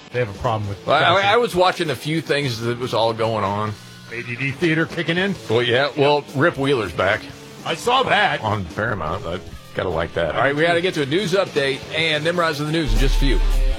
they have a problem with. Well, I was watching a few things that was all going on. ADD Theater kicking in. Well, yeah. Well, Rip Wheeler's back I saw that. on Paramount. I gotta like that. All right, we got to get to a news update and Nimrod's in the news in just a few.